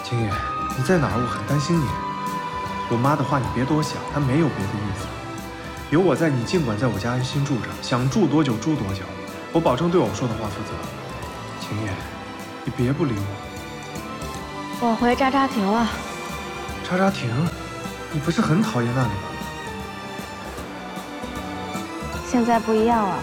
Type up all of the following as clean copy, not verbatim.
青叶，你在哪儿？我很担心你。我妈的话你别多想，她没有别的意思。有我在，你尽管在我家安心住着，想住多久住多久，我保证对我说的话负责。青叶，你别不理我。 我回扎扎亭了。 扎扎亭？你不是很讨厌那里吗？ 现在不一样了。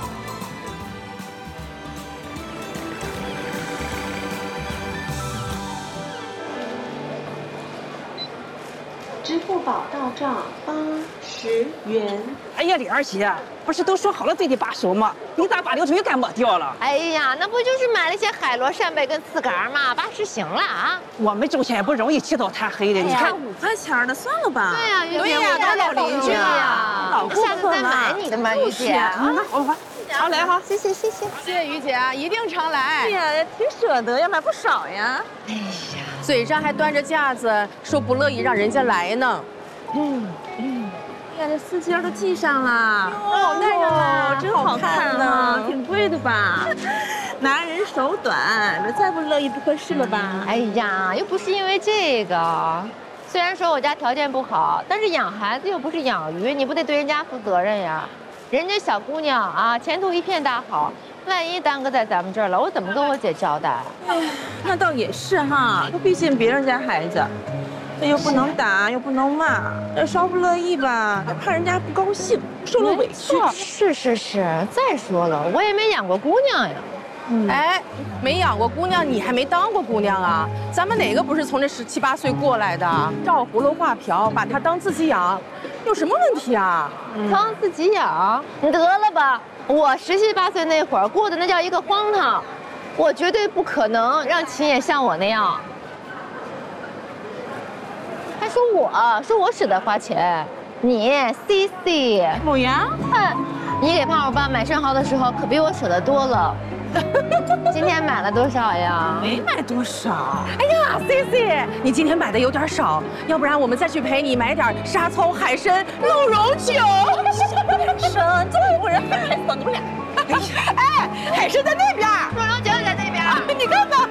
支付宝到账80元。 哎呀，李二姐，不是都说好了对你把手吗？你咋把溜腿给抹掉了？ 哎呀，那不就是买了些海螺、扇贝跟刺杆吗？80行了啊！ 我们挣钱也不容易，起早贪黑的。你看 5块钱的，算了吧。 对呀，于姐， 都是老邻居呀， 老顾下次再买你的嘛，于姐。 好来哈， 谢谢。 谢谢于姐啊，一定常来。哎呀，挺舍得呀，买不少呀。 哎呀， 嘴上还端着架子，说不乐意让人家来呢。哎呀，这丝巾都系上了，哦，戴上了，真好看呢，挺贵的吧？拿人手短，这再不乐意不合适了吧？ 哎呀，又不是因为这个。虽然说我家条件不好，但是养孩子又不是养鱼，你不得对人家负责任呀？人家小姑娘啊，前途一片大好，万一耽搁在咱们这儿了，我怎么跟我姐交代？ 哎呀，那倒也是哈，毕竟别人家孩子，这又不能打，又不能骂，这稍不乐意吧，怕人家不高兴，受了委屈。 是。再说了，我也没养过姑娘呀。 哎，没养过姑娘，你还没当过姑娘啊？咱们哪个不是从这17、18岁过来的？照葫芦画瓢，把她当自己养，有什么问题啊？ 当自己养，你得了吧！我17、18岁那会儿过的那叫一个荒唐，我绝对不可能让秦也像我那样。还说我舍得花钱，你 CC 母羊， 你给胖虎爸买生蚝的时候可比我舍得多了。今天买了多少呀？ 没买多少。哎呀 ，CC， 你今天买的有点少，要不然我们再去陪你买点沙葱、海参、鹿茸酒。生，这么多人还害死你们俩。哎，海参在那边， 鹿茸酒在那边， 你看吧。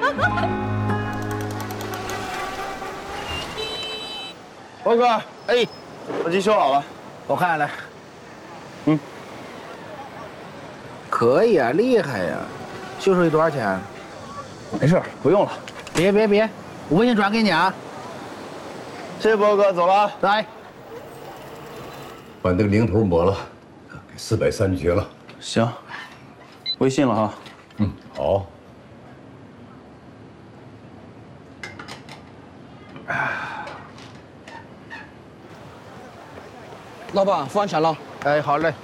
包哥，哎，手机修好了， 我看来，可以啊，厉害呀！修手机多少钱？ 没事，不用了。 别，我微信转给你啊。 谢谢包哥，走了啊。 来， 把那个零头抹了，给430结了。 行，微信了哈。 好。 老板，付完钱了。 哎，好嘞。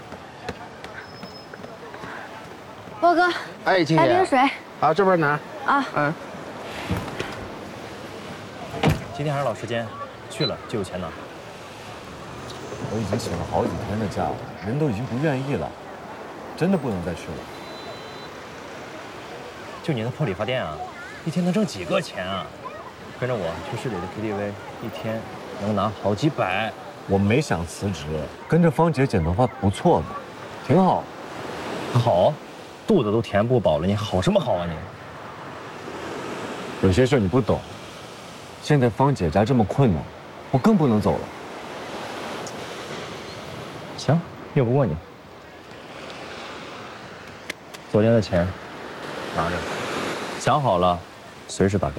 波哥， 哎，青姐。 来瓶水。 好，这边拿。 啊。 今天还是老时间，去了就有钱拿。 我已经请了好几天的假了，人都已经不愿意了，真的不能再去了。 就你那破理发店啊，一天能挣几个钱啊？跟着我去市里的 KTV，一天能拿好几百。 我没想辞职，跟着芳姐剪头发不错的，挺好。 好，肚子都填不饱了，你好什么好啊你？ 有些事你不懂。现在芳姐家这么困难，我更不能走了。 行，拗不过你。昨天的钱拿着，想好了，随时打给我。